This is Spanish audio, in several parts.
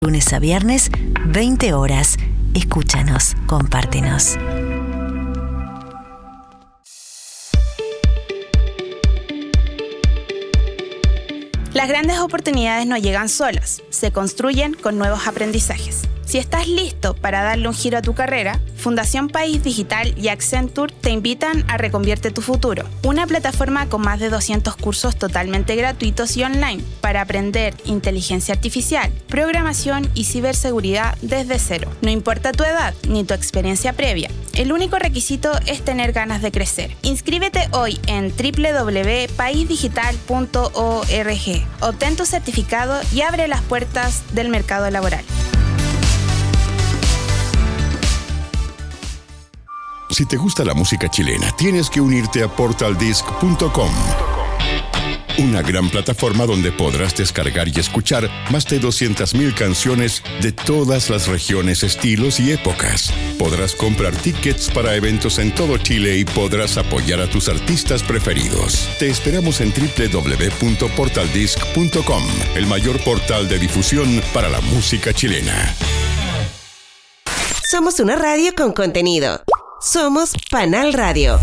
Lunes a viernes, 20 horas. Escúchanos, compártenos. Las grandes oportunidades no llegan solas, se construyen con nuevos aprendizajes. Si estás listo para darle un giro a tu carrera, Fundación País Digital y Accenture te invitan a Reconvierte tu Futuro, una plataforma con más de 200 cursos totalmente gratuitos y online para aprender inteligencia artificial, programación y ciberseguridad desde cero. No importa tu edad ni tu experiencia previa, el único requisito es tener ganas de crecer. Inscríbete hoy en www.paisdigital.org. Obtén tu certificado y abre las puertas del mercado laboral. Si te gusta la música chilena, tienes que unirte a portaldisc.com. Una gran plataforma donde podrás descargar y escuchar más de 200,000 canciones de todas las regiones, estilos y épocas. Podrás comprar tickets para eventos en todo Chile y podrás apoyar a tus artistas preferidos. Te esperamos en www.portaldisc.com, el mayor portal de difusión para la música chilena. Somos una radio con contenido. Somos Panal Radio.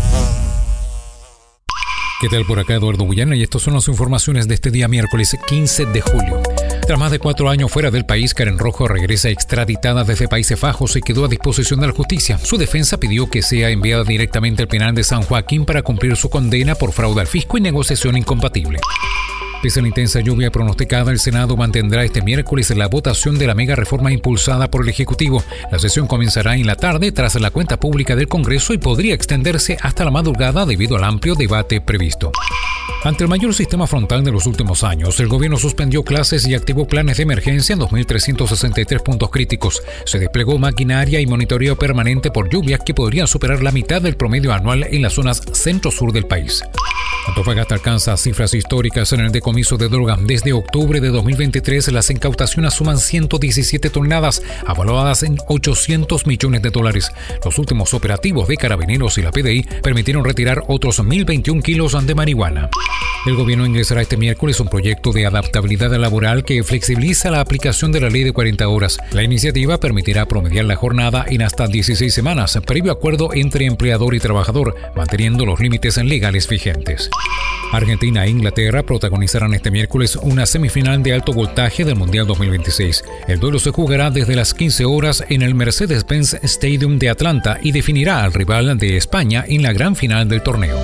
¿Qué tal por acá, Eduardo Bullana? Y estas son las informaciones de este día miércoles 15 de julio. Tras más de 4 años fuera del país, Karen Rojo regresa extraditada desde Países Bajos y quedó a disposición de la justicia. Su defensa pidió que sea enviada directamente al penal de San Joaquín para cumplir su condena por fraude al fisco y negociación incompatible. Pese a la intensa lluvia pronosticada, el Senado mantendrá este miércoles la votación de la mega reforma impulsada por el Ejecutivo. La sesión comenzará en la tarde tras la cuenta pública del Congreso y podría extenderse hasta la madrugada debido al amplio debate previsto. Ante el mayor sistema frontal de los últimos años, el gobierno suspendió clases y activó planes de emergencia en 2.363 puntos críticos. Se desplegó maquinaria y monitoreo permanente por lluvias que podrían superar la mitad del promedio anual en las zonas centro-sur del país. Antofagasta alcanza cifras históricas en el decomiso de droga. Desde octubre de 2023, las incautaciones suman 117 toneladas, avaluadas en $800 millones. Los últimos operativos de Carabineros y la PDI permitieron retirar otros 1.021 kilos de marihuana. El gobierno ingresará este miércoles un proyecto de adaptabilidad laboral que flexibiliza la aplicación de la ley de 40 horas. La iniciativa permitirá promediar la jornada en hasta 16 semanas, previo acuerdo entre empleador y trabajador, manteniendo los límites legales vigentes. Argentina e Inglaterra protagonizarán este miércoles una semifinal de alto voltaje del Mundial 2026. El duelo se jugará desde las 15 horas en el Mercedes-Benz Stadium de Atlanta y definirá al rival de España en la gran final del torneo.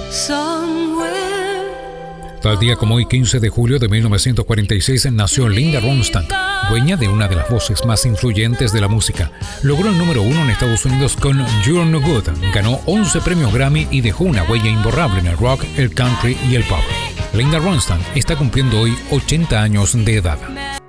Tal día como hoy, 15 de julio de 1946, nació Linda Ronstadt, dueña de una de las voces más influyentes de la música. Logró el número 1 en Estados Unidos con You're No Good, ganó 11 premios Grammy y dejó una huella imborrable en el rock, el country y el pop. Linda Ronstadt está cumpliendo hoy 80 años de edad.